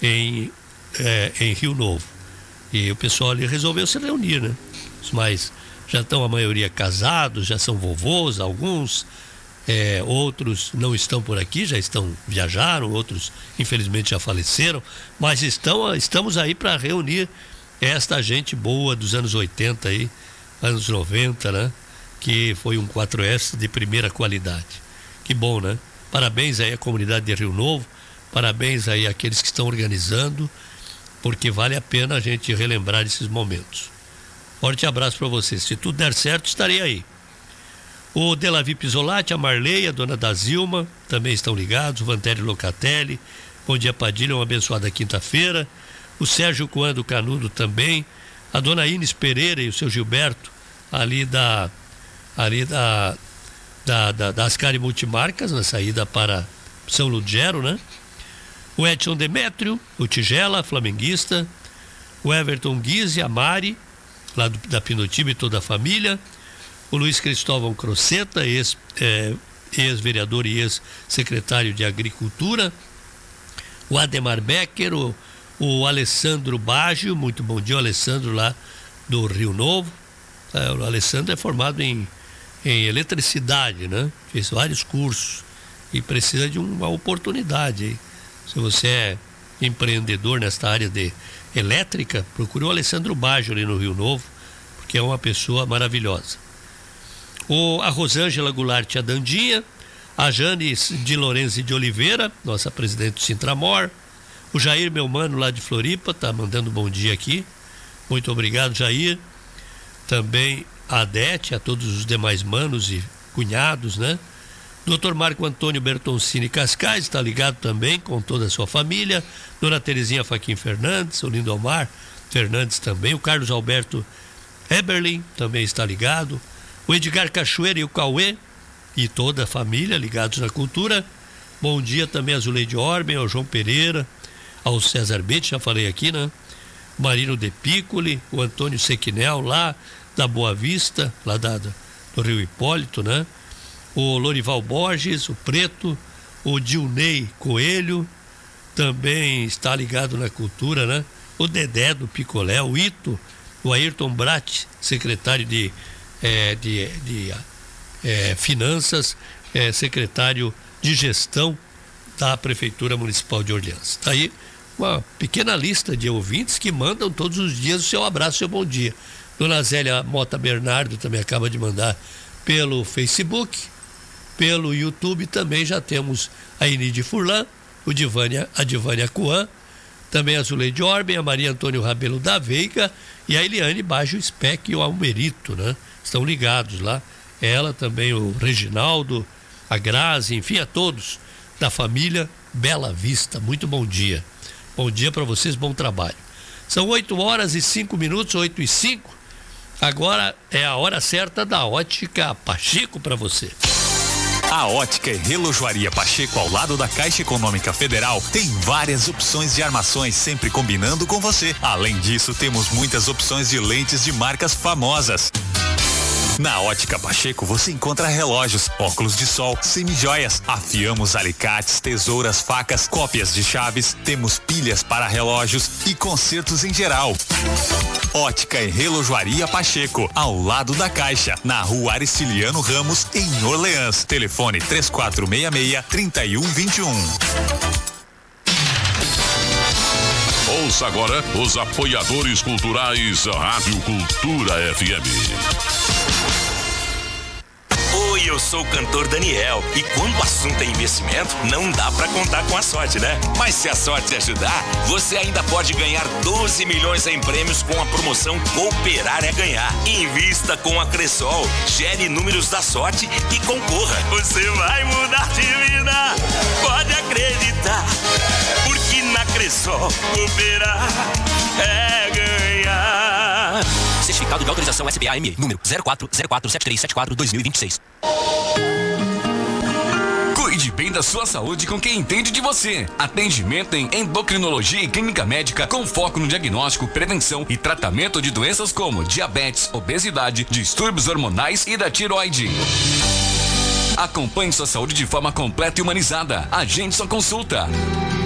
em Rio Novo. E o pessoal ali resolveu se reunir, né? Mas já estão a maioria casados, já são vovôs, alguns, outros não estão por aqui, viajaram, outros infelizmente já faleceram, mas estamos aí para reunir esta gente boa dos anos 80 aí, anos 90, né? Que foi um 4S de primeira qualidade. Que bom, né? Parabéns aí à comunidade de Rio Novo, parabéns aí àqueles que estão organizando, porque vale a pena a gente relembrar esses momentos. Forte abraço para vocês. Se tudo der certo, estarei aí. O Delavi Pisolati, a Marleia, a dona da Zilma, também estão ligados. O Vantério Locatelli, bom dia Padilha, uma abençoada quinta-feira. O Sérgio Coando Canudo também. A dona Inês Pereira e o seu Gilberto, ali da Ascari Multimarcas, na saída para São Ludgero, né? O Edson Demétrio, o Tigela, flamenguista. O Everton Guise, a Mari, lá da Pinotiba e toda a família. O Luiz Cristóvão Croceta, ex-vereador e ex-secretário de Agricultura. O Ademar Becker, o Alessandro Baggio, muito bom dia, o Alessandro lá do Rio Novo. O Alessandro é formado em eletricidade, né? Fez vários cursos e precisa de uma oportunidade, hein? Se você é empreendedor nesta área de elétrica, procure o Alessandro Baggio ali no Rio Novo, porque é uma pessoa maravilhosa. A Rosângela Goulart Adandinha, a Jane de Lourenço de Oliveira, nossa presidente do Sintramor, o Jair, meu mano lá de Floripa, tá mandando bom dia aqui. Muito obrigado, Jair. Também a Adete, a todos os demais manos e cunhados, né? Dr. Marco Antônio Bertoncini Cascais está ligado também com toda a sua família. Dona Terezinha Faquim Fernandes, o Lindomar Fernandes também. O Carlos Alberto Eberlin também está ligado. O Edgar Cachoeira e o Cauê e toda a família ligados na cultura. Bom dia também a Zuleide Orben, ao João Pereira, ao César Bete, já falei aqui, né? O Marino De Piccoli, o Antônio Sequinel lá da Boa Vista, lá do Rio Hipólito, né? O Lorival Borges, o Preto, o Dilnei Coelho, também está ligado na cultura, né? O Dedé do Picolé, o Ito, o Ayrton Brat, secretário de Finanças, secretário de Gestão da Prefeitura Municipal de Orleans. Está aí uma pequena lista de ouvintes que mandam todos os dias o seu abraço, o seu bom dia. Dona Zélia Mota Bernardo também acaba de mandar pelo Facebook. Pelo YouTube também já temos a Inide Furlan, a Divânia Coan, também a Zuleide Orben, a Maria Antônio Rabelo da Veiga e a Eliane Baggio Speck e o Almerito, né? Estão ligados lá. Ela também, o Reginaldo, a Grazi, enfim, a todos da família Bela Vista. Muito bom dia. Bom dia para vocês, bom trabalho. São 8h05, 8h05. Agora é a hora certa da Ótica Pacheco para você. A Ótica e Relojoaria Pacheco, ao lado da Caixa Econômica Federal, tem várias opções de armações, sempre combinando com você. Além disso, temos muitas opções de lentes de marcas famosas. Na Ótica Pacheco você encontra relógios, óculos de sol, semijoias, afiamos alicates, tesouras, facas, cópias de chaves, temos pilhas para relógios e consertos em geral. Ótica e Relojoaria Pacheco, ao lado da Caixa, na Rua Aristiliano Ramos, em Orleans. Telefone 3466-3121. Ouça agora os apoiadores culturais da Rádio Cultura FM. Oi, eu sou o cantor Daniel e quando o assunto é investimento, não dá pra contar com a sorte, né? Mas se a sorte ajudar, você ainda pode ganhar 12 milhões em prêmios com a promoção Cooperar é Ganhar. Invista com a Cressol, gere números da sorte e concorra. Você vai mudar de vida, pode acreditar, porque na Cressol Cooperar é ganhar. Certificado de autorização SBA-ME, número 04047374-2026. Cuide bem da sua saúde com quem entende de você. Atendimento em endocrinologia e clínica médica com foco no diagnóstico, prevenção e tratamento de doenças como diabetes, obesidade, distúrbios hormonais e da tiroide. Acompanhe sua saúde de forma completa e humanizada. Agende sua consulta.